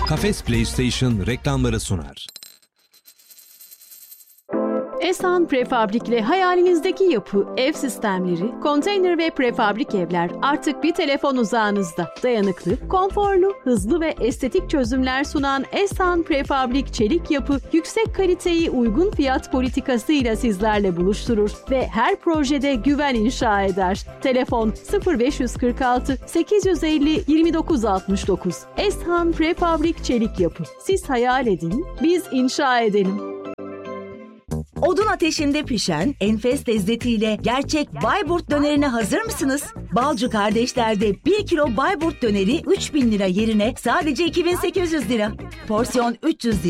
Kafes PlayStation reklamları sunar. Esan Prefabrik hayalinizdeki yapı, ev sistemleri, konteyner ve prefabrik evler artık bir telefon uzağınızda. Dayanıklı, konforlu, hızlı ve estetik çözümler sunan Esan Prefabrik Çelik Yapı, yüksek kaliteyi uygun fiyat politikasıyla sizlerle buluşturur ve her projede güven inşa eder. Telefon 0546 850 2969. Esan Prefabrik Çelik Yapı. Siz hayal edin, biz inşa edelim. Odun ateşinde pişen enfes lezzetiyle gerçek Bayburt dönerine hazır mısınız? Balcı Kardeşler'de 1 kilo Bayburt döneri 3.000 lira yerine sadece 2.800 lira. Porsiyon 300 lira.